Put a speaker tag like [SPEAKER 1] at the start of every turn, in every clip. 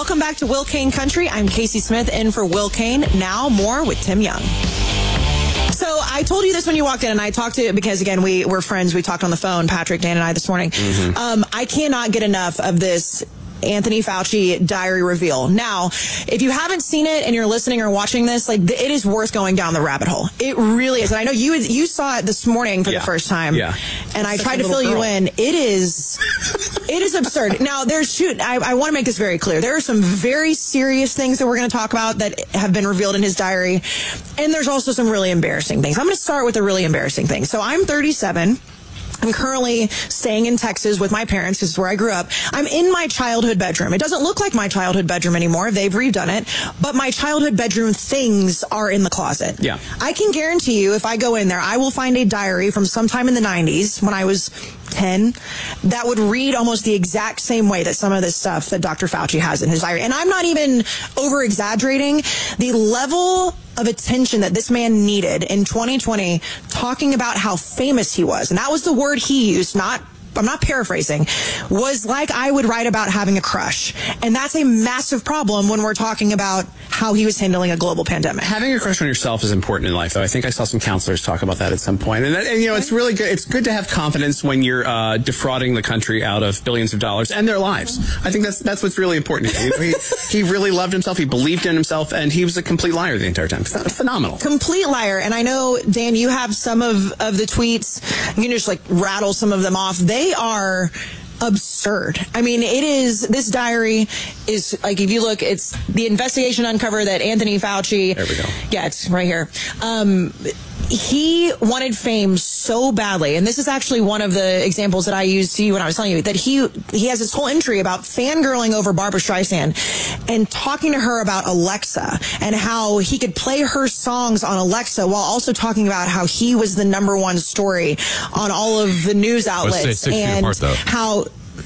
[SPEAKER 1] Welcome back to Will Kane Country. I'm Casey Smith in for Will Kane. Now more with Tim Young. So I told you this when you walked in, and I talked to, because again, we're friends. We talked on the phone, Patrick, Dan, and I this morning. I cannot get enough of this Anthony Fauci diary reveal. Now, if you haven't seen it and you're listening or watching this, like, it is worth going down the rabbit hole. It really is. And I know you saw it this morning for the first time. Yeah. And I tried to fill you in. It is absurd. Now, I want to make this very clear. There are some very serious things that we're going to talk about that have been revealed in his diary. And there's also some really embarrassing things. I'm going to start with a really embarrassing thing. So I'm 37. I'm currently staying in Texas with my parents. This is where I grew up. I'm in my childhood bedroom. It doesn't look like my childhood bedroom anymore. They've redone it. But my childhood bedroom things are in the closet. Yeah. I can guarantee you, if I go in there, I will find a diary from sometime in the 90s when I was 10 that would read almost the exact same way that some of this stuff that Dr. Fauci has in his diary. And I'm not even over exaggerating. The level of attention that this man needed in 2020, talking about how famous he was, and that was the word he used, I'm not paraphrasing, was like I would write about having a crush. And that's a massive problem when we're talking about how he was handling a global pandemic.
[SPEAKER 2] Having a crush on yourself is important in life, though. I think I saw some counselors talk about that at some point. And it's really good. It's good to have confidence when you're defrauding the country out of billions of dollars and their lives. I think that's what's really important. He really loved himself. He believed in himself, and he was a complete liar the entire time. Phenomenal.
[SPEAKER 1] Complete liar. And I know, Dan, you have some of the tweets. You can just rattle some of them off. They are absurd. I mean, this diary is, like, if you look, it's the investigation uncovered that Anthony Fauci. There we go. Yeah, it's right here. He wanted fame so badly, and this is actually one of the examples that I used to you when I was telling you that he has this whole entry about fangirling over Barbra Streisand and talking to her about Alexa and how he could play her songs on Alexa while also talking about how he was the #1 story on all of the news outlets.
[SPEAKER 3] Let's say 6 feet apart, though.
[SPEAKER 1] How,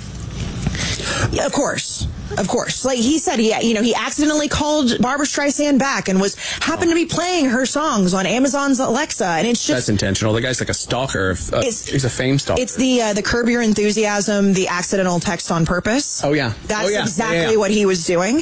[SPEAKER 1] yeah, of course. Like he said, he accidentally called Barbra Streisand back and happened to be playing her songs on Amazon's Alexa. And it's just...
[SPEAKER 2] That's intentional. The guy's like a stalker. He's a fame stalker.
[SPEAKER 1] It's the Curb Your Enthusiasm, the accidental text on purpose.
[SPEAKER 2] Oh, yeah.
[SPEAKER 1] That's exactly what he was doing.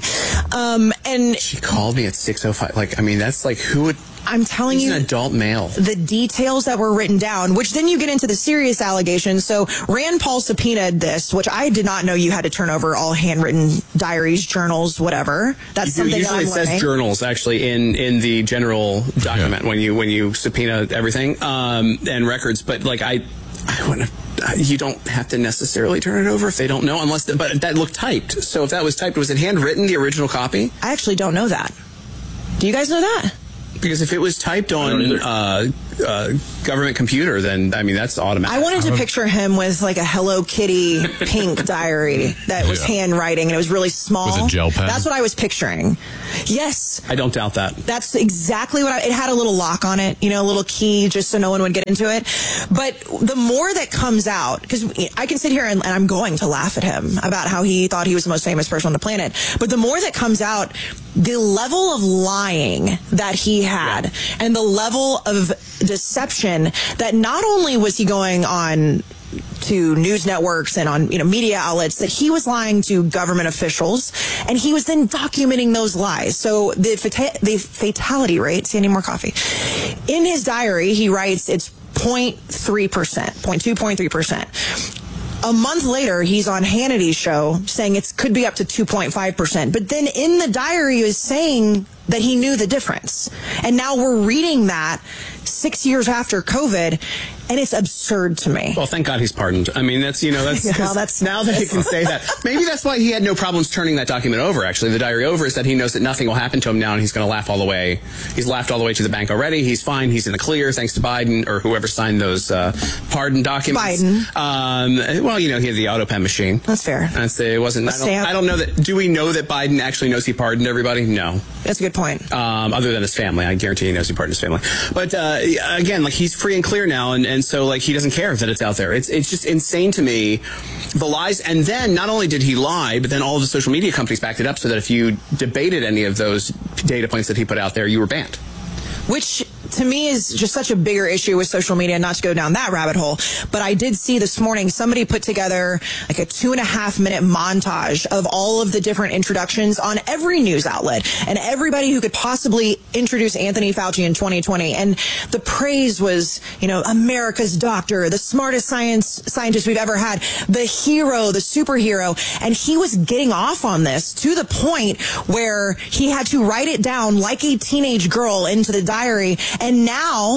[SPEAKER 1] And
[SPEAKER 2] she called me at 6:05. Like, I mean, that's like, who would...
[SPEAKER 1] I'm telling you,
[SPEAKER 2] he's an adult male.
[SPEAKER 1] The details that were written down, which then you get into the serious allegations. So Rand Paul subpoenaed this, which I did not know you had to turn over all handwritten diaries, journals, whatever. That's something that I'm
[SPEAKER 2] usually it says journals actually in the general document when you subpoena everything and records. But like I wouldn't have. You don't have to necessarily turn it over if they don't know, but that looked typed. So if that was typed, was it handwritten, the original copy?
[SPEAKER 1] I actually don't know that. Do you guys know that?
[SPEAKER 2] Because if it was typed on government computer, then, I mean, that's automatic.
[SPEAKER 1] I wanted to picture him with like a Hello Kitty pink diary that was handwriting, and it was really small.
[SPEAKER 3] With a gel pen?
[SPEAKER 1] That's what I was picturing. Yes.
[SPEAKER 2] I don't doubt that.
[SPEAKER 1] That's exactly what it had a little lock on it, a little key just so no one would get into it. But the more that comes out, because I can sit here and I'm going to laugh at him about how he thought he was the most famous person on the planet. But the more that comes out, the level of lying that he had and the level of deception that not only was he going on to news networks and on media outlets, that he was lying to government officials, and he was then documenting those lies. So the fatality rate, see, I need more coffee. In his diary, he writes it's 0.3%, 0.3%. A month later, he's on Hannity's show saying it could be up to 2.5%. But then in the diary, he was saying that he knew the difference. And now we're reading that 6 years after COVID, and it's absurd to me.
[SPEAKER 2] Well, thank God he's pardoned. I mean, that's now that he can say that. Maybe that's why he had no problems turning that document over, actually, the diary over, is that he knows that nothing will happen to him now, and he's going to laugh all the way. He's laughed all the way to the bank already. He's fine. He's in the clear, thanks to Biden, or whoever signed those pardon documents.
[SPEAKER 1] Biden.
[SPEAKER 2] Well, he had the auto pen machine.
[SPEAKER 1] That's fair.
[SPEAKER 2] It wasn't. I don't know that. Do we know that Biden actually knows he pardoned everybody? No.
[SPEAKER 1] That's a good point.
[SPEAKER 2] Other than his family. I guarantee he knows he pardoned his family. But again, like, he's free and clear now, and so, like, he doesn't care that it's out there. It's just insane to me, the lies. And then not only did he lie, but then all of the social media companies backed it up so that if you debated any of those data points that he put out there, you were banned.
[SPEAKER 1] Which to me is just such a bigger issue with social media, not to go down that rabbit hole. But I did see this morning somebody put together like a 2.5 minute montage of all of the different introductions on every news outlet and everybody who could possibly introduce Anthony Fauci in 2020. And the praise was, America's doctor, the smartest scientist we've ever had, the hero, the superhero. And he was getting off on this to the point where he had to write it down like a teenage girl into the diary. And now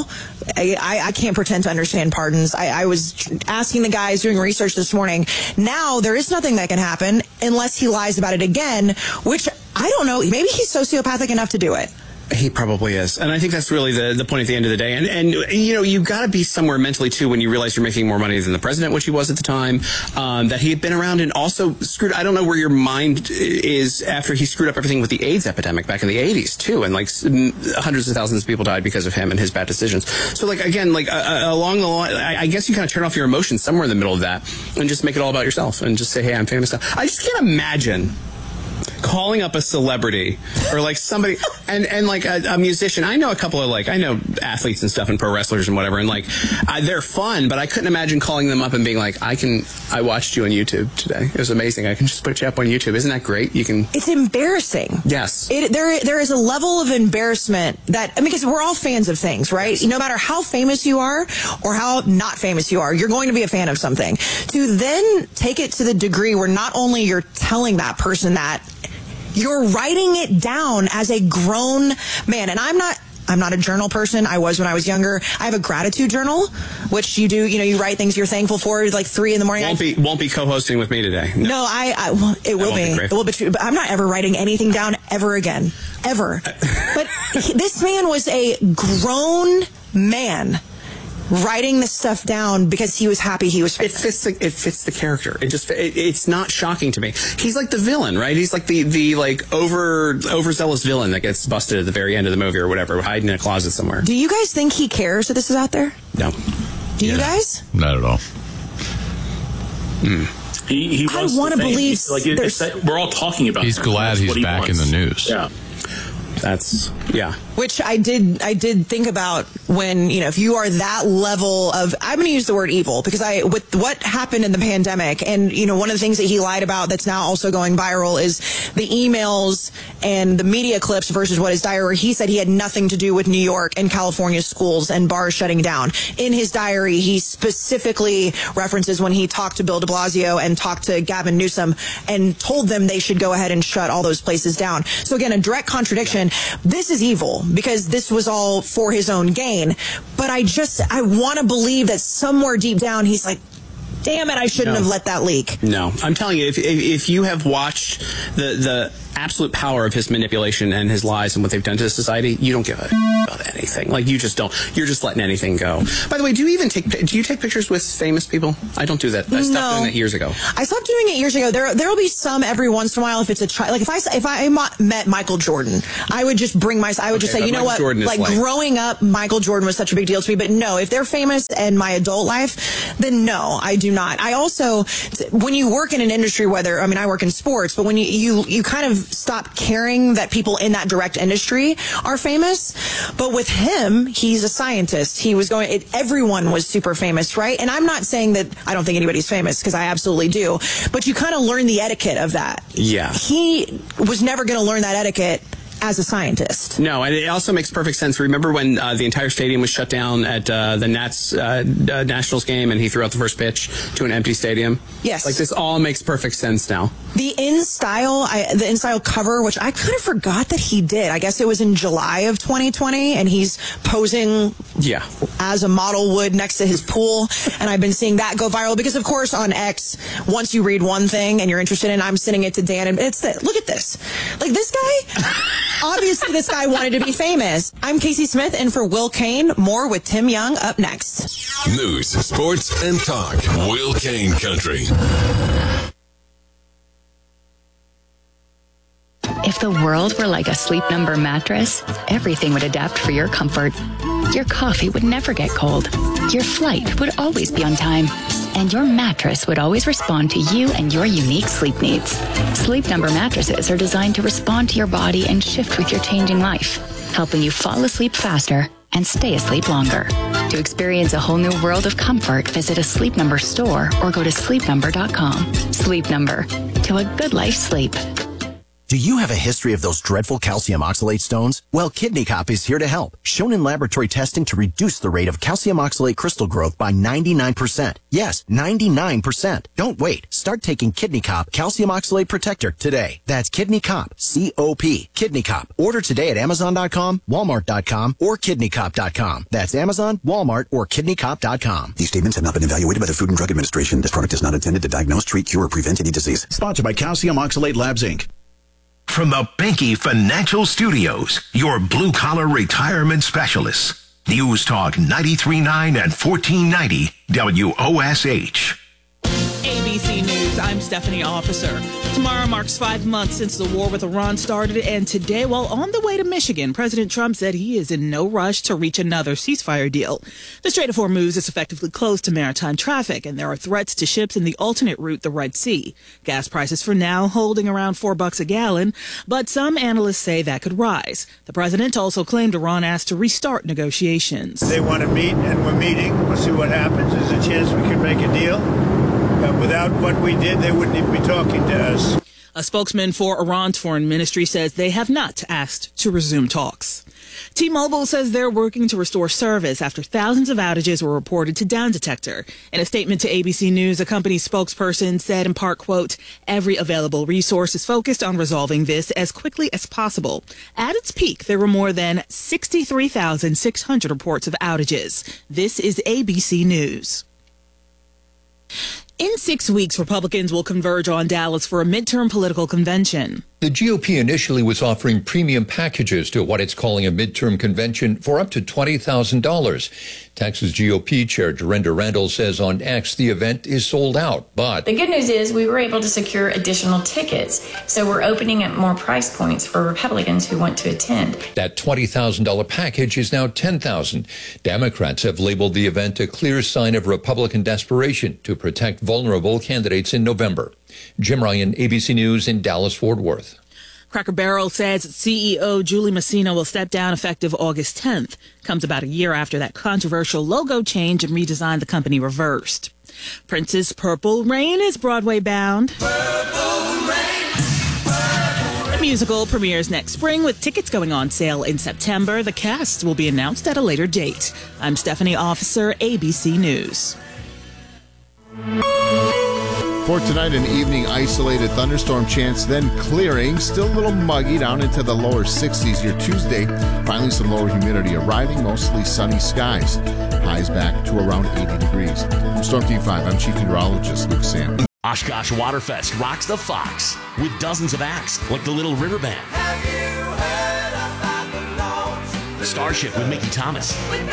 [SPEAKER 1] I can't pretend to understand pardons. I was asking the guys doing research this morning. Now there is nothing that can happen unless he lies about it again, which I don't know. Maybe he's sociopathic enough to do it.
[SPEAKER 2] He probably is. And I think that's really the point at the end of the day. And you've got to be somewhere mentally, too, when you realize you're making more money than the president, which he was at the time, that he had been around and also screwed. I don't know where your mind is after he screwed up everything with the AIDS epidemic back in the 80s, too. And, hundreds of thousands of people died because of him and his bad decisions. So, along the line, I guess you kind of turn off your emotions somewhere in the middle of that and just make it all about yourself and just say, hey, I'm famous now. I just can't imagine calling up a celebrity or somebody and a musician. I know a couple of I know athletes and stuff and pro wrestlers and whatever, and they're fun, but I couldn't imagine calling them up and being like, I watched you on YouTube today. It was amazing. I can just put you up on YouTube. Isn't that great?
[SPEAKER 1] It's embarrassing.
[SPEAKER 2] Yes.
[SPEAKER 1] There is a level of embarrassment because we're all fans of things, right? Yes. No matter how famous you are or how not famous you are, you're going to be a fan of something. To then take it to the degree where not only you're telling that person that, you're writing it down as a grown man. And I'm not a journal person. I was when I was younger. I have a gratitude journal, which you do, you write things you're thankful for 3 a.m.
[SPEAKER 2] Won't be co-hosting with me today. No,
[SPEAKER 1] it will be. It will be true. But I'm not ever writing anything down ever again. Ever. But this man was a grown man writing this stuff down because he was happy he was famous.
[SPEAKER 2] It fits the character. It's not shocking to me. He's like the villain, right? He's like the overzealous villain that gets busted at the very end of the movie or whatever, hiding in a closet somewhere.
[SPEAKER 1] Do you guys think he cares that this is out there?
[SPEAKER 2] No.
[SPEAKER 1] Do you guys?
[SPEAKER 3] Not at all.
[SPEAKER 4] He
[SPEAKER 1] I want to believe
[SPEAKER 4] we're all talking about.
[SPEAKER 3] He's glad he's back in the news.
[SPEAKER 4] Yeah.
[SPEAKER 1] Which I did think about when, if you are that level of, I'm going to use the word evil because with what happened in the pandemic and, one of the things that he lied about that's now also going viral is the emails and the media clips versus what his diary, where he said he had nothing to do with New York and California schools and bars shutting down. In his diary, he specifically references when he talked to Bill de Blasio and talked to Gavin Newsom and told them they should go ahead and shut all those places down. So again, a direct contradiction. This is evil because this was all for his own gain. But I want to believe that somewhere deep down he's like, damn it, I shouldn't have let that leak.
[SPEAKER 2] No, I'm telling you, if you have watched the absolute power of his manipulation and his lies and what they've done to society, you don't give a about anything. You just don't. You're just letting anything go. By the way, do you take pictures with famous people? I don't do that. I stopped doing that years ago.
[SPEAKER 1] I stopped doing it years ago. There'll be some every once in a while if it's a child. If I met Michael Jordan, I would just bring I would just say, what? Growing up, Michael Jordan was such a big deal to me. But no, if they're famous in my adult life, then no, I do not. I also, when you work in an industry, I work in sports, but when you kind of stop caring that people in that direct industry are famous. But with him, he's a scientist. He was everyone was super famous, right? And I'm not saying that I don't think anybody's famous because I absolutely do. But you kind of learn the etiquette of that.
[SPEAKER 2] Yeah.
[SPEAKER 1] He was never going to learn that etiquette as a scientist.
[SPEAKER 2] No, and it also makes perfect sense. Remember when the entire stadium was shut down at the Nats Nationals game and he threw out the first pitch to an empty stadium?
[SPEAKER 1] Yes.
[SPEAKER 2] This all makes perfect sense now.
[SPEAKER 1] The InStyle cover, which I kind of forgot that he did. I guess it was in July of 2020, and he's posing as a model would next to his pool. And I've been seeing that go viral because, of course, on X, once you read one thing and you're interested in, I'm sending it to Dan, and look at this. This guy... Obviously, this guy wanted to be famous. I'm Casey Smith, in for Will Kane. More with Tim Young up next.
[SPEAKER 5] News, sports, and talk. Will Kane Country.
[SPEAKER 6] If the world were like a Sleep Number mattress, everything would adapt for your comfort. Your coffee would never get cold. Your flight would always be on time. And your mattress would always respond to you and your unique sleep needs. Sleep Number mattresses are designed to respond to your body and shift with your changing life, helping you fall asleep faster and stay asleep longer. To experience a whole new world of comfort, visit a Sleep Number store or go to sleepnumber.com. Sleep Number. To a good night's sleep.
[SPEAKER 7] Do you have a history of those dreadful calcium oxalate stones? Well, Kidney Cop is here to help. Shown in laboratory testing to reduce the rate of calcium oxalate crystal growth by 99%. Yes, 99%. Don't wait. Start taking Kidney Cop Calcium Oxalate Protector today. That's Kidney Cop, C-O-P. Kidney Cop. Order today at Amazon.com, Walmart.com, or KidneyCop.com. That's Amazon, Walmart, or KidneyCop.com.
[SPEAKER 8] These statements have not been evaluated by the Food and Drug Administration. This product is not intended to diagnose, treat, cure, or prevent any disease.
[SPEAKER 9] Sponsored by Calcium Oxalate Labs, Inc.
[SPEAKER 10] From the Banky Financial Studios, your blue-collar retirement specialists. News Talk 93.9 and 1490 WOSH.
[SPEAKER 11] ABC News, I'm Stephanie Officer. Tomorrow marks 5 months since the war with Iran started, and today, while on the way to Michigan, President Trump said he is in no rush to reach another ceasefire deal. The Strait of Hormuz is effectively closed to maritime traffic, and there are threats to ships in the alternate route, the Red Sea. Gas prices for now holding around $4 a gallon, but some analysts say that could rise. The president also claimed Iran asked to restart negotiations.
[SPEAKER 12] They want to meet, and we're meeting. We'll see what happens. There's a chance we can make a deal. Without what we did, they wouldn't even be talking to us.
[SPEAKER 11] A spokesman for Iran's foreign ministry says they have not asked to resume talks. T-Mobile says they're working to restore service after thousands of outages were reported to Down Detector. In a statement to ABC News, a company spokesperson said in part, quote, every available resource is focused on resolving this as quickly as possible. At its peak, there were more than 63,600 reports of outages. This is ABC News. In 6 weeks, Republicans will converge on Dallas for a midterm political convention.
[SPEAKER 13] The GOP initially was offering premium packages to what it's calling a midterm convention for up to $20,000. Texas GOP Chair Dorinda Randall says on X the event is sold out, but
[SPEAKER 14] the good news is we were able to secure additional tickets, so we're opening up more price points for Republicans who want to attend.
[SPEAKER 13] That $20,000 package is now $10,000. Democrats have labeled the event a clear sign of Republican desperation to protect vulnerable candidates in November. Jim Ryan, ABC News in Dallas-Fort Worth.
[SPEAKER 11] Cracker Barrel says CEO Julie Masino will step down effective August 10th. Comes about a year after that controversial logo change and redesign the company reversed. Prince's Purple Rain is Broadway bound. The musical premieres next spring with tickets going on sale in September. The cast will be announced at a later date. I'm Stephanie Officer, ABC News.
[SPEAKER 15] For tonight, an evening isolated thunderstorm chance, then clearing. Still a little muggy down into the lower 60s. Your Tuesday, finally some lower humidity arriving, mostly sunny skies. Highs back to around 80 degrees. From Storm Team 5, I'm Chief Meteorologist Luke Sam.
[SPEAKER 16] Oshkosh Waterfest rocks the Fox with dozens of acts like the Little River Band, Starship with Mickey Thomas,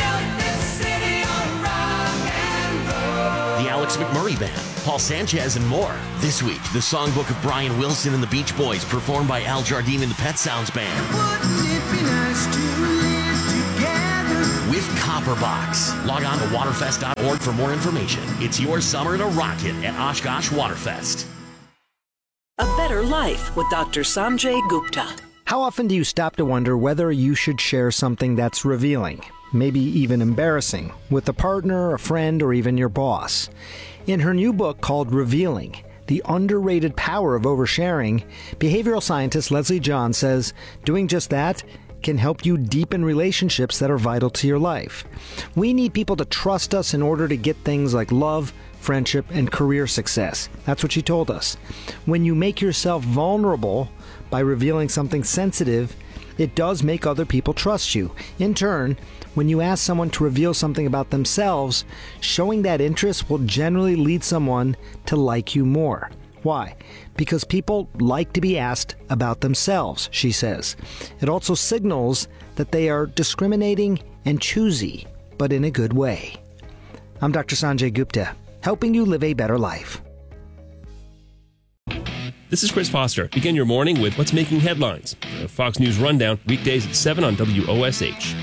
[SPEAKER 16] the Alex McMurray Band, Paul Sanchez, and more. This week, the songbook of Brian Wilson and the Beach Boys, performed by Al Jardine and the Pet Sounds Band. Wouldn't it be nice to live together? With Copperbox. Log on to waterfest.org for more information. It's your summer to rock it at Oshkosh Waterfest.
[SPEAKER 17] A Better Life with Dr. Sanjay Gupta.
[SPEAKER 18] How often do you stop to wonder whether you should share something that's revealing, maybe even embarrassing, with a partner, a friend, or even your boss? In her new book called Revealing, The Underrated Power of Oversharing, behavioral scientist Leslie John says doing just that can help you deepen relationships that are vital to your life. We need people to trust us in order to get things like love, friendship, and career success. That's what she told us. When you make yourself vulnerable by revealing something sensitive, it does make other people trust you. In turn, when you ask someone to reveal something about themselves, showing that interest will generally lead someone to like you more. Why? Because people like to be asked about themselves, she says. It also signals that they are discriminating and choosy, but in a good way. I'm Dr. Sanjay Gupta, helping you live a better life.
[SPEAKER 19] This is Chris Foster. Begin your morning with what's making headlines. The Fox News Rundown, weekdays at 7 on WOSH.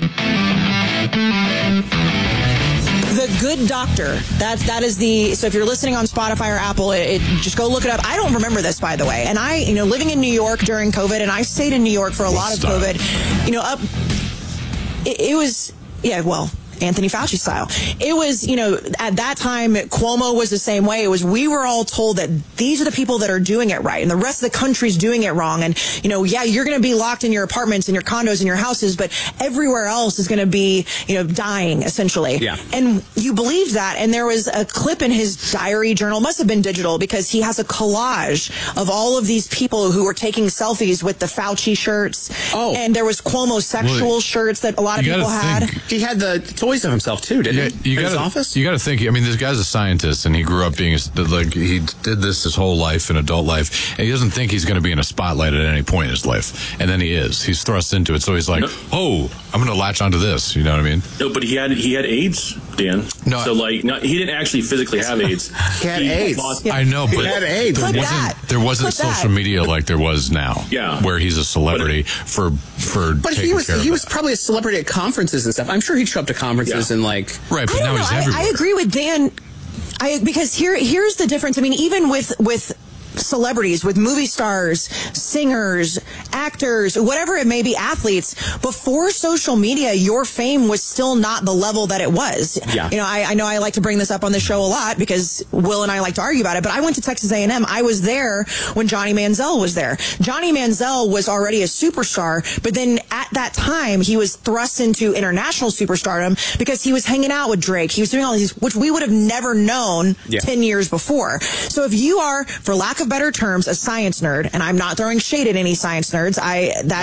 [SPEAKER 1] The Good Doctor. That is the, so if you're listening on Spotify or Apple, just go look it up. I don't remember this, by the way. And I, living in New York during COVID, and I stayed in New York for a lot of COVID, it was, yeah, well, Anthony Fauci style. It was, at that time, Cuomo was the same way. It was, we were all told that these are the people that are doing it right and the rest of the country's doing it wrong. And, yeah, you're going to be locked in your apartments and your condos and your houses, but everywhere else is going to be, dying, essentially.
[SPEAKER 2] Yeah.
[SPEAKER 1] And you believed that. And there was a clip in his diary journal, must have been digital, because he has a collage of all of these people who were taking selfies with the Fauci shirts.
[SPEAKER 2] Oh.
[SPEAKER 1] And there was Cuomo sexual shirts that a lot of people had.
[SPEAKER 2] He had the toys of himself too, didn't he? In his office?
[SPEAKER 3] You got to think. I mean, this guy's a scientist, and he grew up being he did this his whole life, in adult life, and he doesn't think he's going to be in a spotlight at any point in his life, and then he is. He's thrust into it, so he's like, "Oh, I'm going to latch onto this." You know what I mean?
[SPEAKER 4] No, but he had AIDS, Dan.
[SPEAKER 3] No,
[SPEAKER 4] so he didn't actually physically have AIDS.
[SPEAKER 2] He had AIDS.
[SPEAKER 3] I know, but
[SPEAKER 2] he had AIDS.
[SPEAKER 3] There wasn't social media like there was now.
[SPEAKER 4] Yeah,
[SPEAKER 3] where he's a celebrity for.
[SPEAKER 2] But he was probably a celebrity at conferences and stuff. I'm sure he'd show up to conferences and like.
[SPEAKER 3] Right, but now he's everywhere.
[SPEAKER 1] I agree with Dan. Because here's the difference. I mean, even with celebrities, with movie stars, singers, actors, whatever it may be, athletes, before social media, your fame was still not the level that it was.
[SPEAKER 2] Yeah.
[SPEAKER 1] I know I like to bring this up on the show a lot because Will and I like to argue about it, but I went to Texas A&M. I was there when Johnny Manziel was there. Johnny Manziel was already a superstar, but then at that time, he was thrust into international superstardom because he was hanging out with Drake. He was doing all these, which we would have never known 10 years before. So if you are, for lack of better terms, a science nerd, and I'm not throwing shade at any science nerds. That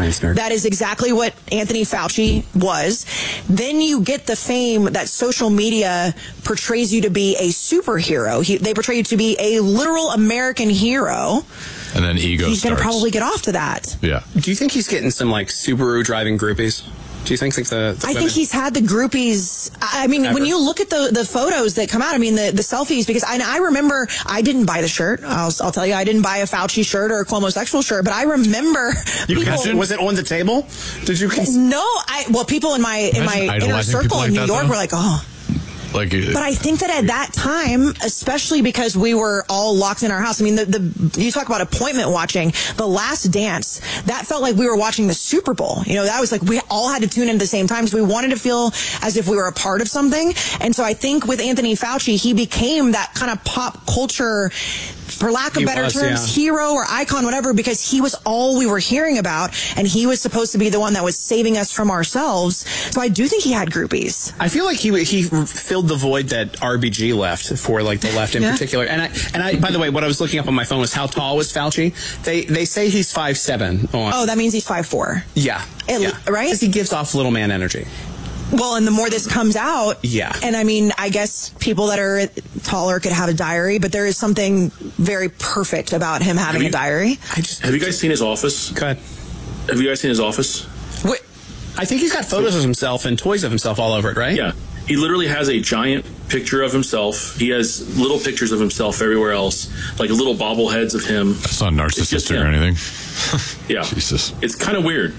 [SPEAKER 1] is exactly what Anthony Fauci was. Then you get the fame that social media portrays you to be a superhero. They portray you to be a literal American hero.
[SPEAKER 3] And then ego
[SPEAKER 1] He's going to
[SPEAKER 3] starts.
[SPEAKER 1] probably get off to that.
[SPEAKER 3] Yeah.
[SPEAKER 2] Do you think he's getting some like Subaru driving groupies? Do you think the
[SPEAKER 1] I think he's had the groupies. I mean, when you look at the photos that come out, I mean, the selfies, because I remember I didn't buy the shirt. I'll tell you, I didn't buy a Fauci shirt or a Cuomo sexual shirt, but I remember
[SPEAKER 2] was it on the table? Did you?
[SPEAKER 1] No, people in my inner circle in New York were like, oh. But I think that at that time, especially because we were all locked in our house, I mean, you talk about appointment watching, The Last Dance, that felt like we were watching the Super Bowl. That was like we all had to tune in at the same time because we wanted to feel as if we were a part of something. And so I think with Anthony Fauci, he became that kind of pop culture, for lack of better terms, hero or icon, whatever, because he was all we were hearing about, and he was supposed to be the one that was saving us from ourselves. So I do think he had groupies.
[SPEAKER 2] I feel like he filled the void that RBG left for like the left in particular. And I by the way, what I was looking up on my phone was how tall was Fauci. They say he's 5'7".
[SPEAKER 1] Oh, that means he's 5'4".
[SPEAKER 2] Yeah.
[SPEAKER 1] Right?
[SPEAKER 2] Because he gives off little man energy.
[SPEAKER 1] Well, and the more this comes out, and I mean, I guess people that are taller could have a diary, but there is something very perfect about him having a diary.
[SPEAKER 4] Have you guys seen his office?
[SPEAKER 2] Go ahead.
[SPEAKER 4] Have you guys seen his office?
[SPEAKER 2] Wait, I think he's got photos of himself and toys of himself all over it, right?
[SPEAKER 4] Yeah. He literally has a giant picture of himself. He has little pictures of himself everywhere else, like little bobbleheads of him.
[SPEAKER 3] That's not narcissistic or anything.
[SPEAKER 4] Yeah.
[SPEAKER 3] Jesus.
[SPEAKER 4] It's kind of weird.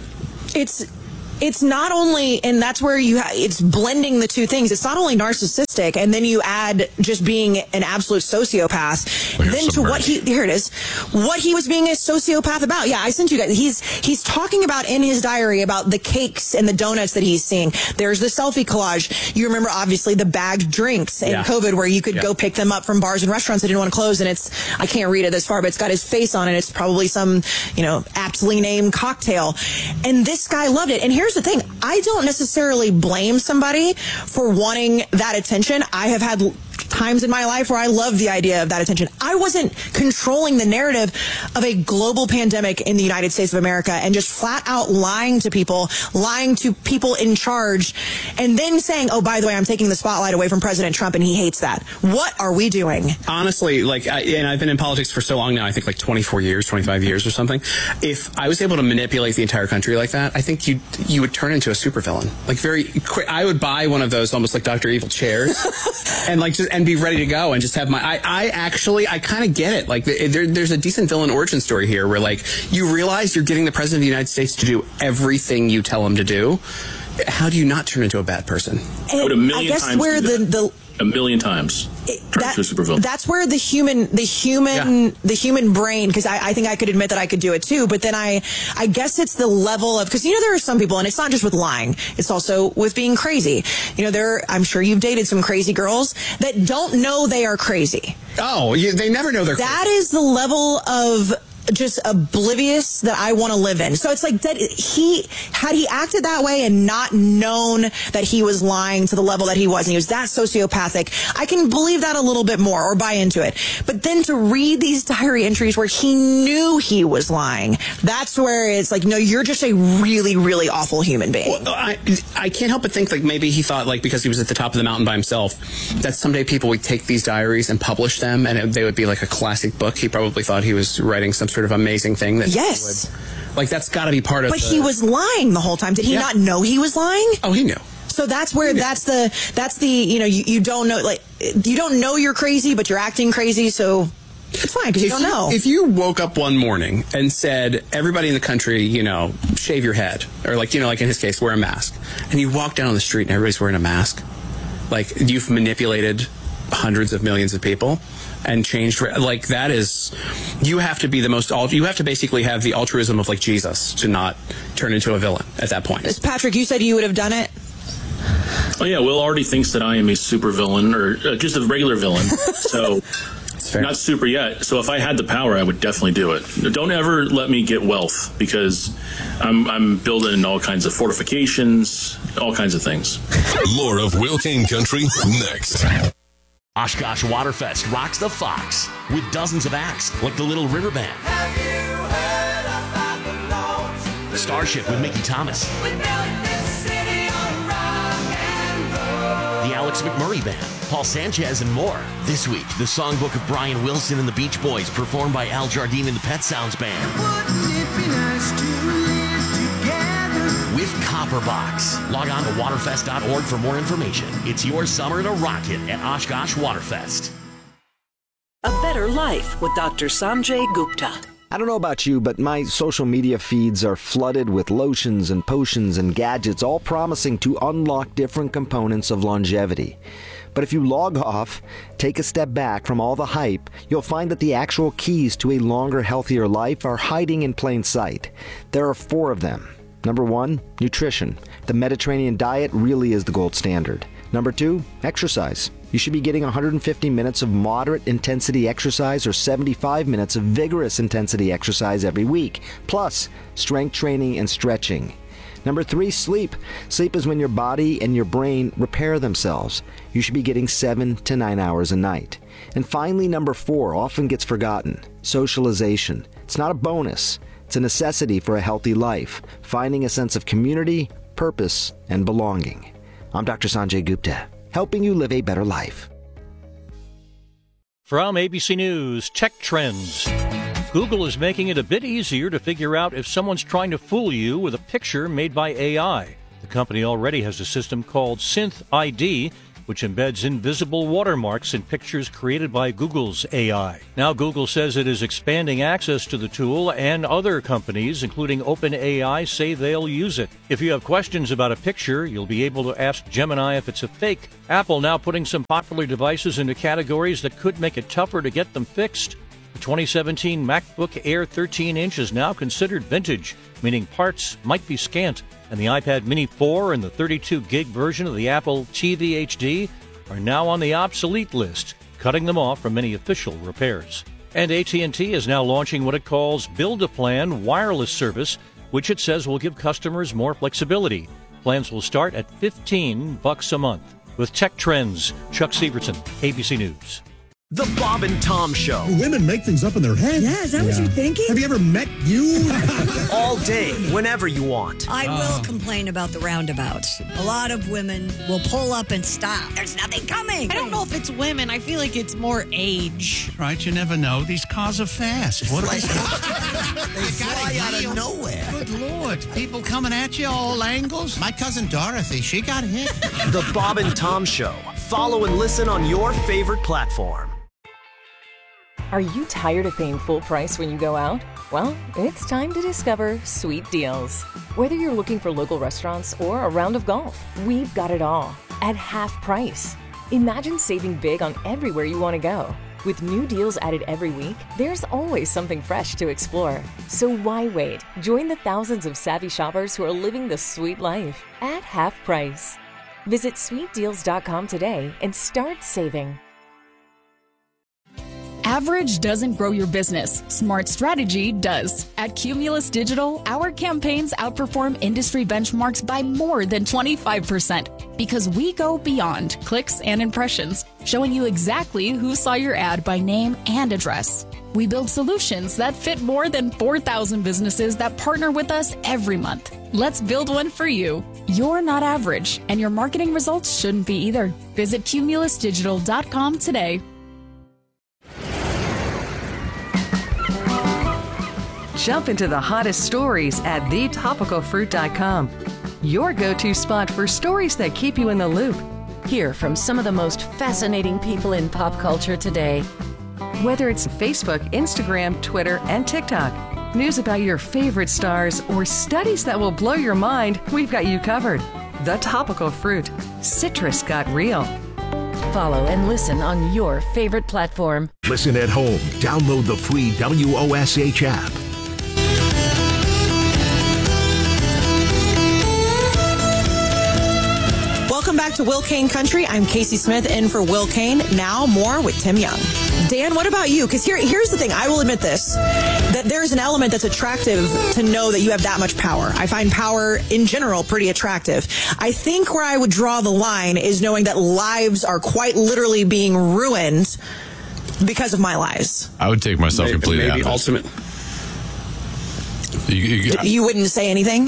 [SPEAKER 1] It's not only, and that's where it's blending the two things. It's not only narcissistic, and then you add just being an absolute sociopath. Then to what what he was being a sociopath about. Yeah, I sent you guys. He's talking about in his diary about the cakes and the donuts that he's seeing. There's the selfie collage. You remember obviously the bagged drinks in COVID where you could go pick them up from bars and restaurants that didn't want to close, and I can't read it this far, but it's got his face on it. It's probably some aptly named cocktail, and this guy loved it. And here's the thing. I don't necessarily blame somebody for wanting that attention. I have had times in my life where I love the idea of that attention. I wasn't controlling the narrative of a global pandemic in the United States of America and just flat out lying to people in charge, and then saying, oh, by the way, I'm taking the spotlight away from President Trump and he hates that. What are we doing?
[SPEAKER 2] Honestly, and I've been in politics for so long now, I think like 24 years, 25 years or something. If I was able to manipulate the entire country like that, I think you would turn into a supervillain. Like very quick. I would buy one of those almost like Dr. Evil chairs and be ready to go and just have I kind of get it. Like there's a decent villain origin story here where like you realize you're getting the president of the United States to do everything you tell him to do. How do you not turn into a bad person?
[SPEAKER 1] And I guess where
[SPEAKER 4] a million times.
[SPEAKER 1] That's where the human brain, because I think I could admit that I could do it too, but then I guess it's the level of, because there are some people, and it's not just with lying, it's also with being crazy. I'm sure you've dated some crazy girls that don't know they are crazy.
[SPEAKER 2] Oh, they never know they're crazy.
[SPEAKER 1] That is the level of just oblivious that I want to live in. So it's like that had he acted that way and not known that he was lying to the level that he was, and he was that sociopathic, I can believe that a little bit more or buy into it. But then to read these diary entries where he knew he was lying, that's where it's like, no, you're just a really, really awful human being.
[SPEAKER 2] Well, I can't help but think like maybe he thought, like, because he was at the top of the mountain by himself, that someday people would take these diaries and publish them and they would be like a classic book. He probably thought he was writing some sort of amazing thing that like that's got to be part of
[SPEAKER 1] he was lying the whole time. Did he not know he was lying?
[SPEAKER 2] Oh, he knew.
[SPEAKER 1] So that's where that's the you don't know, like, you don't know you're crazy, but you're acting crazy, so it's fine because you don't know.
[SPEAKER 2] If you woke up one morning and said, everybody in the country, shave your head, or like in his case, wear a mask, and you walk down the street and everybody's wearing a mask, like, you've manipulated hundreds of millions of people and changed, like, that is, you have to be you have to basically have the altruism of like Jesus to not turn into a villain at that point.
[SPEAKER 1] Patrick, you said you would have done it?
[SPEAKER 4] Oh yeah, Will already thinks that I am a super villain, or just a regular villain, so not super yet. So if I had the power, I would definitely do it. Don't ever let me get wealth, because I'm building all kinds of fortifications, all kinds of things.
[SPEAKER 5] More of Will Kane Country next.
[SPEAKER 16] Oshkosh Waterfest rocks the Fox with dozens of acts like the Little River Band, Starship with Mickey Thomas, the Alex McMurray Band, Paul Sanchez, and more. This week, the songbook of Brian Wilson and the Beach Boys, performed by Al Jardine and the Pet Sounds Band. With Copperbox. Log on to waterfest.org for more information. It's your summer to rock it at Oshkosh Waterfest.
[SPEAKER 17] A Better Life with Dr. Sanjay Gupta.
[SPEAKER 18] I don't know about you, but my social media feeds are flooded with lotions and potions and gadgets, all promising to unlock different components of longevity. But if you log off, take a step back from all the hype, you'll find that the actual keys to a longer, healthier life are hiding in plain sight. There are 4 of them. Number 1, nutrition. The Mediterranean diet really is the gold standard. Number 2, exercise. You should be getting 150 minutes of moderate intensity exercise or 75 minutes of vigorous intensity exercise every week, plus strength training and stretching. Number 3, sleep. Sleep is when your body and your brain repair themselves. You should be getting 7 to 9 hours a night. And finally, number 4 often gets forgotten. Socialization. It's not a bonus. It's a necessity for a healthy life, finding a sense of community, purpose, and belonging. I'm Dr. Sanjay Gupta, helping you live a better life.
[SPEAKER 20] From ABC News, Tech Trends. Google is making it a bit easier to figure out if someone's trying to fool you with a picture made by AI. The company already has a system called Synth ID, which embeds invisible watermarks in pictures created by Google's AI. Now Google says it is expanding access to the tool, and other companies, including OpenAI, say they'll use it. If you have questions about a picture, you'll be able to ask Gemini if it's a fake. Apple now putting some popular devices into categories that could make it tougher to get them fixed. The 2017 MacBook Air 13-inch is now considered vintage, meaning parts might be scant. And the iPad Mini 4 and the 32-gig version of the Apple TV HD are now on the obsolete list, cutting them off from any official repairs. And AT&T is now launching what it calls Build-A-Plan wireless service, which it says will give customers more flexibility. Plans will start at $15 a month. With Tech Trends, Chuck Severson, ABC News.
[SPEAKER 21] The Bob and Tom Show.
[SPEAKER 22] Women make things up in their head.
[SPEAKER 23] Yeah, is that what you're thinking?
[SPEAKER 22] Have you ever met you?
[SPEAKER 21] All day, whenever you want.
[SPEAKER 23] I will complain about the roundabouts. A lot of women will pull up and stop. There's nothing coming.
[SPEAKER 24] I don't know if it's women. I feel like it's more age.
[SPEAKER 22] Right, you never know. These cars are fast. What
[SPEAKER 21] They fly out of nowhere.
[SPEAKER 22] Good Lord. People coming at you all angles. My cousin Dorothy, she got hit.
[SPEAKER 21] The Bob and Tom Show. Follow and listen on your favorite platform.
[SPEAKER 25] Are you tired of paying full price when you go out? Well, it's time to discover Sweet Deals. Whether you're looking for local restaurants or a round of golf, we've got it all at half price. Imagine saving big on everywhere you want to go. With new deals added every week, there's always something fresh to explore. So why wait? Join the thousands of savvy shoppers who are living the sweet life at half price. Visit sweetdeals.com today and start saving.
[SPEAKER 6] Average doesn't grow your business. Smart strategy does. At Cumulus Digital, our campaigns outperform industry benchmarks by more than 25% because we go beyond clicks and impressions, showing you exactly who saw your ad by name and address. We build solutions that fit more than 4,000 businesses that partner with us every month. Let's build one for you. You're not average, and your marketing results shouldn't be either. Visit cumulusdigital.com today.
[SPEAKER 7] Jump into the hottest stories at thetopicalfruit.com. Your go-to spot for stories that keep you in the loop.
[SPEAKER 25] Hear from some of the most fascinating people in pop culture today.
[SPEAKER 7] Whether it's Facebook, Instagram, Twitter, and TikTok, news about your favorite stars, or studies that will blow your mind, we've got you covered. The Topical Fruit. Citrus got real.
[SPEAKER 25] Follow and listen on your favorite platform.
[SPEAKER 8] Listen at home. Download the free WOSH app.
[SPEAKER 1] Welcome back to Will Kane Country. I'm Casey Smith in for Will Kane. Now more with Tim Young. Dan, what about you? Because here's the thing. I will admit this, that there's an element that's attractive to know that you have that much power. I find power in general pretty attractive. I think where I would draw the line is knowing that lives are quite literally being ruined because of my lies.
[SPEAKER 3] I would take myself completely out of it.
[SPEAKER 2] Ultimate.
[SPEAKER 1] You wouldn't say anything?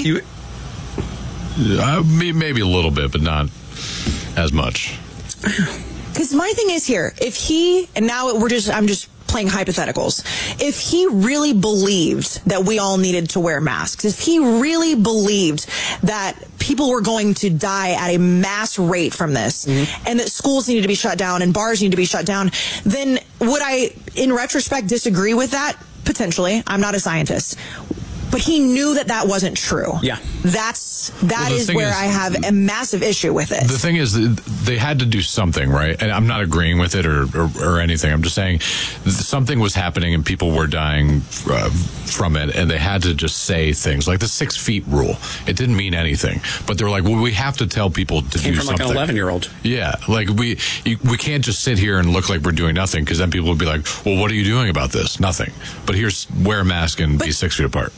[SPEAKER 3] Maybe a little bit, but not as much.
[SPEAKER 1] Because my thing is here, if he, and now I'm just playing hypotheticals, if he really believed that we all needed to wear masks, if he really believed that people were going to die at a mass rate from this, and that schools needed to be shut down and bars needed to be shut down, then would I, in retrospect, disagree with that? Potentially. I'm not a scientist. But he knew that wasn't true.
[SPEAKER 2] Yeah.
[SPEAKER 1] That is where I have a massive issue with it.
[SPEAKER 3] The thing is, they had to do something, right? And I'm not agreeing with it or anything. I'm just saying something was happening and people were dying from it, and they had to just say things like the 6 feet rule. It didn't mean anything, but they're like, well, we have to tell people to do something.
[SPEAKER 2] Like an 11-year-old.
[SPEAKER 3] Yeah, like we can't just sit here and look like we're doing nothing, because then people will be like, well, what are you doing about this? Nothing. But here's wear a mask and be 6 feet apart.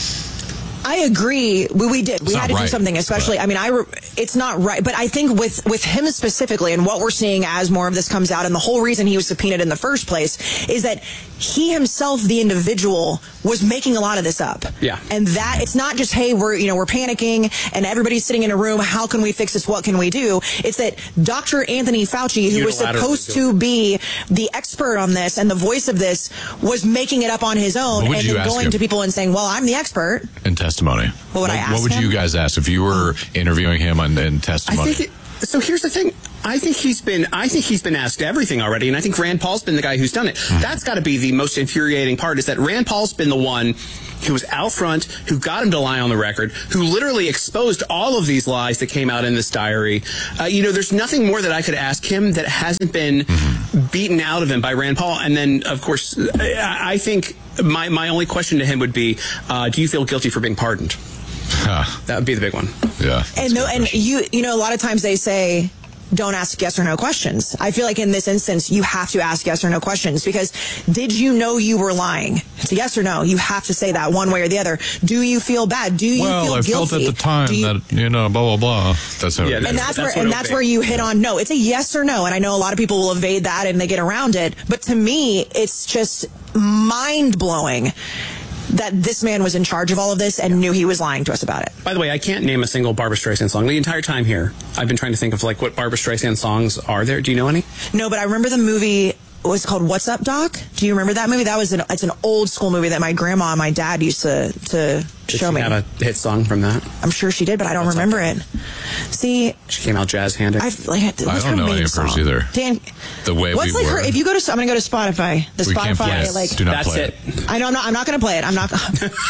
[SPEAKER 1] I agree. We did. We had to do something, especially. I mean, it's not right. But I think with him specifically, and what we're seeing as more of this comes out, and the whole reason he was subpoenaed in the first place is that he himself, the individual, was making a lot of this up.
[SPEAKER 2] Yeah.
[SPEAKER 1] And that it's not just, hey, we're panicking and everybody's sitting in a room. How can we fix this? What can we do? It's that Dr. Anthony Fauci, who was supposed to be the expert on this and the voice of this, was making it up on his own and then going to people and saying, well, I'm the expert.
[SPEAKER 3] And testimony.
[SPEAKER 1] What would I ask
[SPEAKER 3] What would
[SPEAKER 1] him?
[SPEAKER 3] you guys ask if you were interviewing him in testimony?
[SPEAKER 2] So here's the thing. I think he's been asked everything already, and I think Rand Paul's been the guy who's done it. That's got to be the most infuriating part, is that Rand Paul's been the one who was out front, who got him to lie on the record, who literally exposed all of these lies that came out in this diary. There's nothing more that I could ask him that hasn't been beaten out of him by Rand Paul. And then, of course, I think my only question to him would be, do you feel guilty for being pardoned? That would be the big one.
[SPEAKER 3] Yeah.
[SPEAKER 1] And you a lot of times they say, don't ask yes or no questions. I feel like in this instance, you have to ask yes or no questions, because did you know you were lying? It's a yes or no. You have to say that one way or the other. Do you feel bad? Do you feel guilty?
[SPEAKER 3] Well, I felt at the time that, blah, blah, blah. That's how it is.
[SPEAKER 1] And that's where you hit on no. It's a yes or no. And I know a lot of people will evade that and they get around it. But to me, it's just mind-blowing that this man was in charge of all of this and knew he was lying to us about it.
[SPEAKER 2] By the way, I can't name a single Barbra Streisand song. The entire time here, I've been trying to think of what Barbra Streisand songs are there. Do you know any?
[SPEAKER 1] No, but I remember the movie was called What's Up, Doc? Do you remember that movie? It's an old school movie that my grandma and my dad used to show me.
[SPEAKER 2] Did she have a hit song from that?
[SPEAKER 1] I'm sure she did, but I don't remember it. See,
[SPEAKER 2] she came out jazz-handed.
[SPEAKER 3] I don't know any of hers either.
[SPEAKER 1] Dan,
[SPEAKER 3] the way
[SPEAKER 1] what's
[SPEAKER 3] we were.
[SPEAKER 1] If you go to, I'm going to go to Spotify.
[SPEAKER 3] We can't play it. Do not play it.
[SPEAKER 1] I know. I'm not going to play it. I'm not.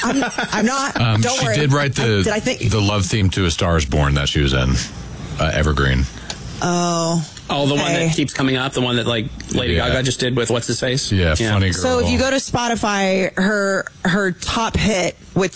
[SPEAKER 1] Don't worry.
[SPEAKER 3] She did write the love theme to A Star Is Born that she was in, Evergreen.
[SPEAKER 1] Oh.
[SPEAKER 2] Oh, the one that keeps coming up, the one that like Lady Gaga just did with what's his face?
[SPEAKER 3] Yeah, funny girl.
[SPEAKER 1] So if you go to Spotify, her top hit with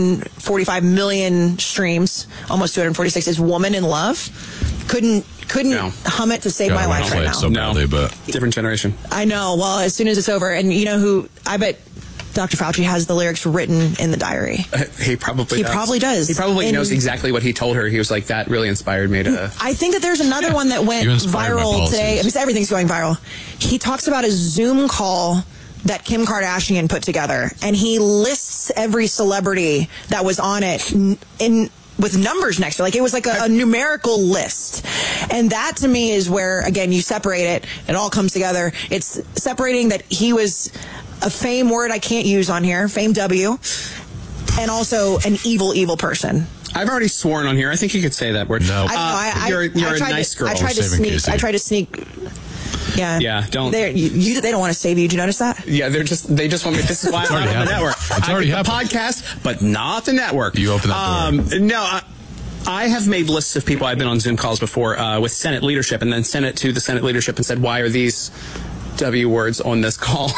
[SPEAKER 1] 245 million streams, almost 246, is "Woman in Love." Couldn't hum it to save my life right now.
[SPEAKER 3] So badly, but
[SPEAKER 2] different generation.
[SPEAKER 1] I know. Well, as soon as it's over, and you know who? I bet Dr. Fauci has the lyrics written in the diary.
[SPEAKER 2] He probably does. He probably knows exactly what he told her. He was like, that really inspired me to...
[SPEAKER 1] I think that there's another one that went viral today. I mean, everything's going viral. He talks about a Zoom call that Kim Kardashian put together, and he lists every celebrity that was on it with numbers next to it. Like, it was like a numerical list. And that, to me, is where, again, you separate it. It all comes together. It's separating that he was a fame word I can't use on here, fame W, and also an evil person.
[SPEAKER 2] I've already sworn on here. I think you could say that word.
[SPEAKER 3] No.
[SPEAKER 2] You're a nice girl.
[SPEAKER 1] I tried to sneak. Yeah.
[SPEAKER 2] Yeah. Don't.
[SPEAKER 1] They don't want to save you. Did you notice that?
[SPEAKER 2] Yeah. They just want me. This is why I'm not on the network.
[SPEAKER 3] It's already happened.
[SPEAKER 2] Podcast, but not the network.
[SPEAKER 3] You open that door.
[SPEAKER 2] No. I have made lists of people. I've been on Zoom calls before with Senate leadership, and then sent it to the Senate leadership and said, "Why are these W words on this call?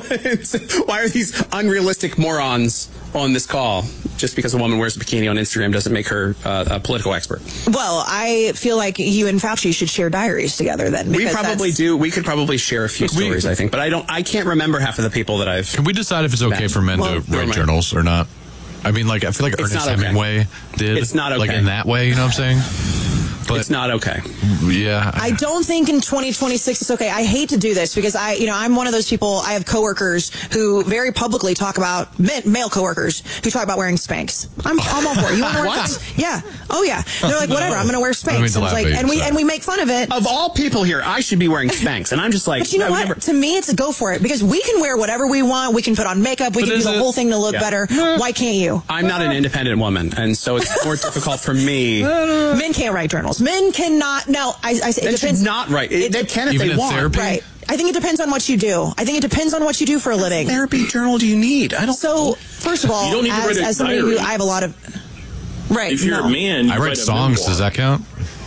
[SPEAKER 2] Why are these unrealistic morons on this call?" Just because a woman wears a bikini on Instagram doesn't make her a political expert.
[SPEAKER 1] Well, I feel like you and Fauci should share diaries together then.
[SPEAKER 2] We probably do. We could probably share a few stories, I think. But I can't remember half of the people that I've...
[SPEAKER 3] Can we decide if it's okay for men to write journals or not? I mean, like, I feel like Ernest Hemingway did.
[SPEAKER 2] It's not okay.
[SPEAKER 3] Like, in that way, you know what I'm saying? But
[SPEAKER 2] it's not okay.
[SPEAKER 3] Yeah.
[SPEAKER 1] I don't think in 2026 it's okay. I hate to do this because I'm one of those people. I have coworkers who very publicly talk about male coworkers who talk about wearing Spanx. I'm all for it. You want to wear Spanx? Yeah. Oh yeah. They're like, whatever. I'm going to wear Spanx. And we make fun of it.
[SPEAKER 2] Of all people here, I should be wearing Spanx, and I'm just like.
[SPEAKER 1] But you know what? To me, it's a go for it because we can wear whatever we want. We can put on makeup. We can do the whole thing to look better. Why can't you?
[SPEAKER 2] I'm not an independent woman, and so it's more difficult for me.
[SPEAKER 1] Men can't write journals. Men cannot. No, I say it depends.
[SPEAKER 2] Not right. They can if they want.
[SPEAKER 3] Therapy?
[SPEAKER 1] Right. I think it depends on what you do. I think it depends on what you do for a living.
[SPEAKER 2] What therapy journal do you need? I don't.
[SPEAKER 1] So first of all,
[SPEAKER 4] you don't need to write a
[SPEAKER 1] as somebody who I have a lot of. Right.
[SPEAKER 4] If you're a man,
[SPEAKER 3] I write songs. Does that count?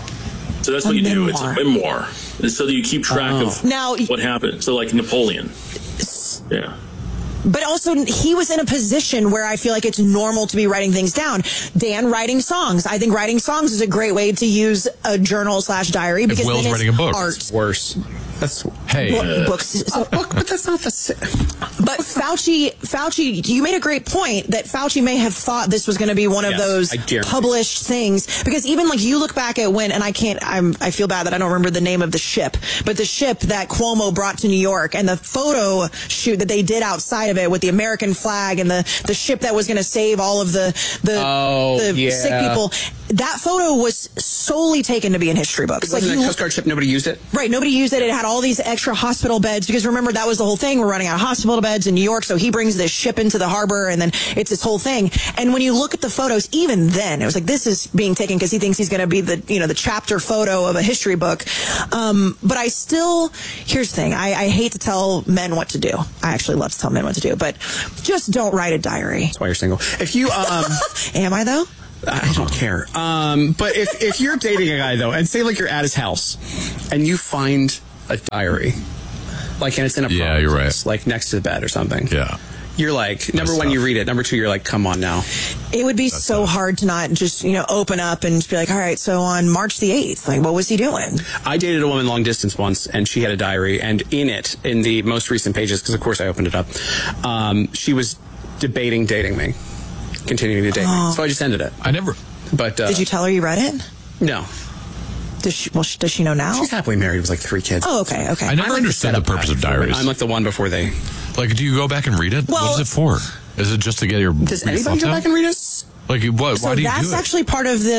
[SPEAKER 4] So that's what you do. It's a memoir, so that you keep track of what happened. So like Napoleon. Yeah.
[SPEAKER 1] But also, he was in a position where I feel like it's normal to be writing things down. Dan writing songs. I think writing songs is a great way to use a journal/diary because
[SPEAKER 3] Will's
[SPEAKER 1] then
[SPEAKER 3] writing a book.
[SPEAKER 1] Art.
[SPEAKER 2] It's worse. That's
[SPEAKER 1] books.
[SPEAKER 2] A book, but that's not the same.
[SPEAKER 1] But Fauci, you made a great point that Fauci may have thought this was going to be one of those published things because even like you look back at when, and I feel bad that I don't remember the name of the ship, but the ship that Cuomo brought to New York and the photo shoot that they did outside of it with the American flag and the ship that was going to save all of the sick people. That photo was solely taken to be in history books.
[SPEAKER 2] Wasn't it a Coast Guard ship? Nobody used it?
[SPEAKER 1] Right, nobody used it. It had all these extra hospital beds because remember, that was the whole thing. We're running out of hospital beds in New York, so he brings this ship into the harbor and then it's this whole thing. And when you look at the photos, even then, it was like, this is being taken because he thinks he's going to be the chapter photo of a history book. But I still, here's the thing. I hate to tell men what to do. I actually love to tell men what to do, but just don't write a diary.
[SPEAKER 2] That's why you're single. If you,
[SPEAKER 1] am I though?
[SPEAKER 2] I don't care. But if you're dating a guy though, and say like you're at his house and you find a diary, like, and it's in a
[SPEAKER 3] you're right,
[SPEAKER 2] like next to the bed or something.
[SPEAKER 3] Yeah.
[SPEAKER 2] You're like, number one, you read it. Number two, you're like, come on now.
[SPEAKER 1] It would be so hard to not just, open up and just be like, all right, so on March the 8th, like, what was he doing?
[SPEAKER 2] I dated a woman long distance once, and she had a diary, and in the most recent pages, because of course I opened it up, she was debating dating me, continuing to date me. So I just ended it.
[SPEAKER 3] I never.
[SPEAKER 2] But
[SPEAKER 1] did you tell her you read it?
[SPEAKER 2] No.
[SPEAKER 1] Does she know now?
[SPEAKER 2] She's happily married with like 3 kids.
[SPEAKER 1] Oh, okay.
[SPEAKER 3] I never understood the purpose of diaries.
[SPEAKER 2] I'm like the one before they...
[SPEAKER 3] Like, do you go back and read it?
[SPEAKER 1] Well,
[SPEAKER 3] what is it for? Is it just to get your...
[SPEAKER 2] Does anybody go back and read it?
[SPEAKER 3] Like, what? Why do you do it?
[SPEAKER 1] That's actually part of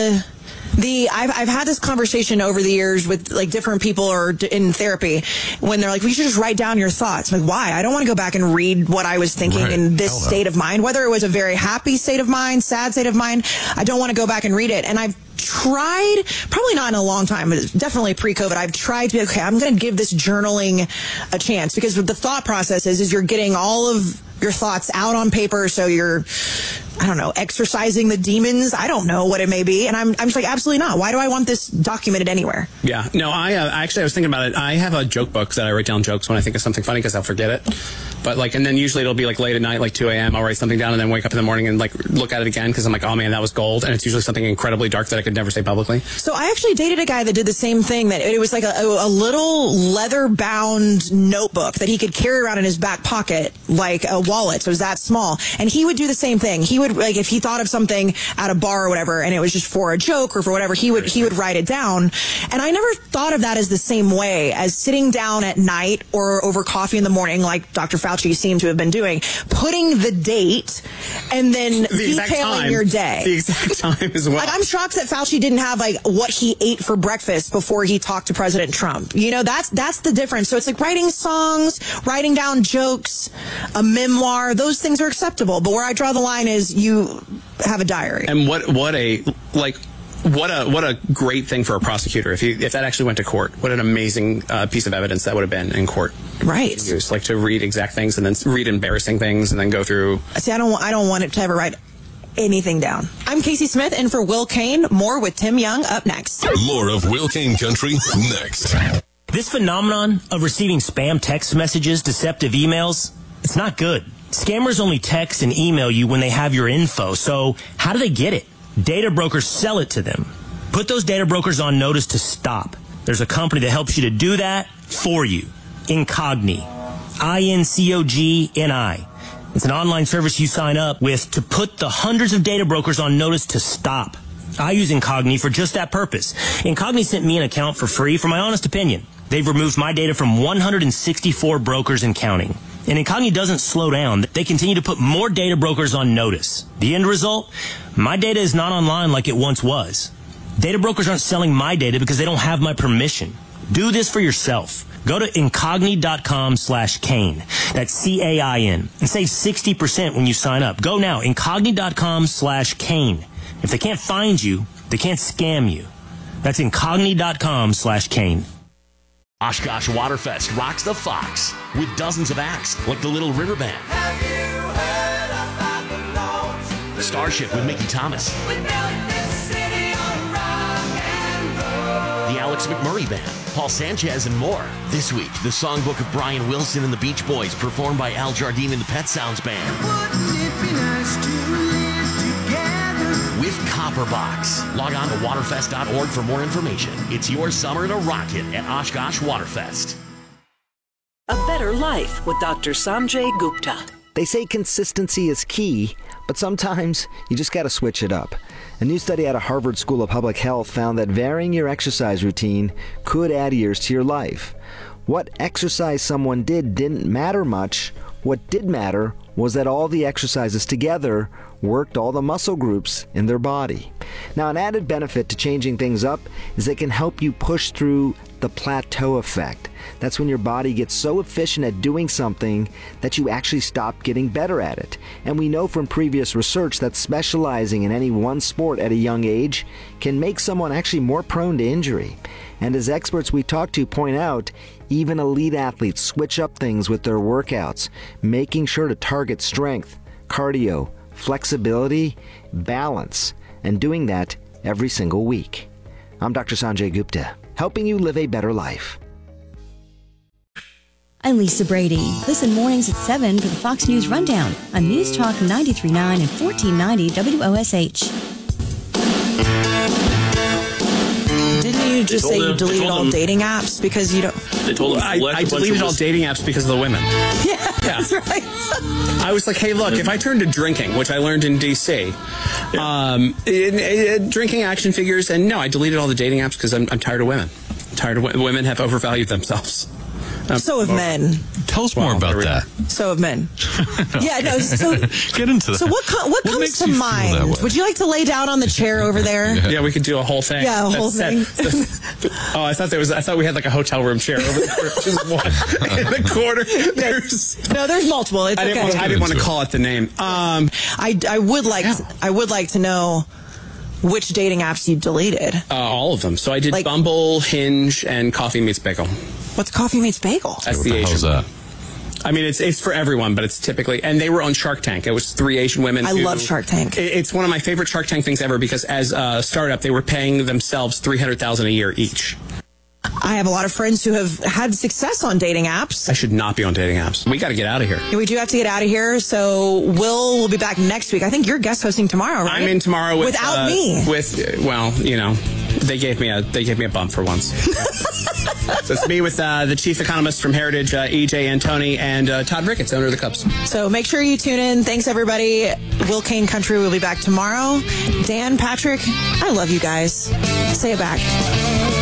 [SPEAKER 1] I've had this conversation over the years with like different people or in therapy when they're like, we should just write down your thoughts. I'm like, why? I don't want to go back and read what I was thinking in this state of mind, whether it was a very happy state of mind, sad state of mind. I don't want to go back and read it. And I've tried, probably not in a long time, but definitely pre-COVID, I've tried to be, okay, I'm going to give this journaling a chance because the thought process is you're getting all of your thoughts out on paper, so you're I don't know, exorcising the demons. I don't know what it may be. And I'm just like, absolutely not. Why do I want this documented anywhere?
[SPEAKER 2] Yeah. No, I was thinking about it. I have a joke book that I write down jokes when I think of something funny because I'll forget it. But and then usually it'll be late at night, 2 a.m. I'll write something down and then wake up in the morning and look at it again because I'm like, oh man, that was gold. And it's usually something incredibly dark that I could never say publicly.
[SPEAKER 1] So I actually dated a guy that did the same thing. That it was like a little leather-bound notebook that he could carry around in his back pocket like a wallet. So it was that small. And he would do the same thing. He would, if he thought of something at a bar or whatever, and it was just for a joke or for whatever, he would write it down. And I never thought of that as the same way as sitting down at night or over coffee in the morning, like Dr. Fauci seemed to have been doing, putting the date and then detailing your day.
[SPEAKER 2] The exact time as well.
[SPEAKER 1] I'm shocked that Fauci didn't have what he ate for breakfast before he talked to President Trump. That's the difference. So it's like writing songs, writing down jokes, a memoir. Those things are acceptable. But where I draw the line is you have a diary.
[SPEAKER 2] And what a great thing for a prosecutor if that actually went to court. What an amazing piece of evidence that would have been in court.
[SPEAKER 1] Right.
[SPEAKER 2] Use, to read exact things and then read embarrassing things and then go through.
[SPEAKER 1] See, I don't want it to ever write anything down. I'm Casey Smith, in for Will Kane. More with Tim Young up next.
[SPEAKER 5] More of Will Kane Country next.
[SPEAKER 21] This phenomenon of receiving spam text messages, deceptive emails, it's not good. Scammers only text and email you when they have your info. So how do they get it? Data brokers sell it to them. Put those data brokers on notice to stop. There's a company that helps you to do that for you. Incogni. INCOGNI. It's an online service you sign up with to put the hundreds of data brokers on notice to stop. I use Incogni for just that purpose. Incogni sent me an account for free for my honest opinion. They've removed my data from 164 brokers and counting. And Incogni doesn't slow down. They continue to put more data brokers on notice. The end result? My data is not online like it once was. Data brokers aren't selling my data because they don't have my permission. Do this for yourself. Go to Incogni.com/Kane. That's C-A-I-N. And save 60% when you sign up. Go now, Incogni.com/Kane. If they can't find you, they can't scam you. That's Incogni.com/Kane.
[SPEAKER 16] Oshkosh Waterfest rocks the Fox with dozens of acts like the Little River Band, Starship with Mickey Thomas, the Alex McMurray Band, Paul Sanchez, and more. This week, the songbook of Brian Wilson and the Beach Boys, performed by Al Jardine and the Pet Sounds Band. With Copperbox. Log on to waterfest.org for more information. It's your summer to rock it at Oshkosh Waterfest.
[SPEAKER 17] A Better Life with Dr. Sanjay Gupta.
[SPEAKER 18] They say consistency is key, but sometimes you just got to switch it up. A new study out of Harvard School of Public Health found that varying your exercise routine could add years to your life. What exercise someone did didn't matter much. What did matter was that all the exercises together worked all the muscle groups in their body. Now, an added benefit to changing things up is it can help you push through the plateau effect. That's when your body gets so efficient at doing something that you actually stop getting better at it. And we know from previous research that specializing in any one sport at a young age can make someone actually more prone to injury. And as experts we talk to point out, even elite athletes switch up things with their workouts, making sure to target strength, cardio, flexibility, balance, and doing that every single week. I'm Dr. Sanjay Gupta, helping you live a better life.
[SPEAKER 9] I'm Lisa Brady. Listen mornings at 7 for the Fox News Rundown on News Talk 93.9 and 1490 WOSH.
[SPEAKER 1] Didn't you just say you deleted all dating apps because you don't...
[SPEAKER 2] They told him I deleted all dating apps because of the women.
[SPEAKER 1] Yeah, that's right.
[SPEAKER 2] I was like, hey, look, if I turn to drinking, which I learned in D.C., drinking action figures, and no, I deleted all the dating apps because I'm tired of women. Women have overvalued themselves.
[SPEAKER 1] So have men.
[SPEAKER 3] Tell us more about that.
[SPEAKER 1] So have men. Yeah, no. So
[SPEAKER 3] get into that.
[SPEAKER 1] So what comes to mind? Would you like to lay down on the chair over there?
[SPEAKER 2] Yeah, we could do a whole thing.
[SPEAKER 1] Yeah, a whole thing.
[SPEAKER 2] I thought we had like a hotel room chair over there, just one in the corner.
[SPEAKER 1] There's multiple. It's okay.
[SPEAKER 2] I didn't want to call it the name.
[SPEAKER 1] I would like to know which dating apps you deleted.
[SPEAKER 2] All of them. So I did Bumble, Hinge, and Coffee Meets Bagel.
[SPEAKER 1] What's Coffee Meets Bagel?
[SPEAKER 2] That's the Asian.
[SPEAKER 3] How's that?
[SPEAKER 2] I mean, it's for everyone, but it's typically, and they were on Shark Tank. It was 3 Asian women.
[SPEAKER 1] I love Shark Tank.
[SPEAKER 2] It's one of my favorite Shark Tank things ever because as a startup, they were paying themselves $300,000 a year each.
[SPEAKER 1] I have a lot of friends who have had success on dating apps.
[SPEAKER 2] I should not be on dating apps. We got to get out of here.
[SPEAKER 1] Yeah, we do have to get out of here. So Will be back next week. I think you're guest hosting tomorrow, right?
[SPEAKER 2] I'm in tomorrow
[SPEAKER 1] without me.
[SPEAKER 2] Well, you know, they gave me a bump for once. So it's me with the chief economist from Heritage, E.J. Antoni, and Todd Ricketts, owner of the Cubs.
[SPEAKER 1] So make sure you tune in. Thanks, everybody. Will Kane Country will be back tomorrow. Dan, Patrick, I love you guys. Say it back.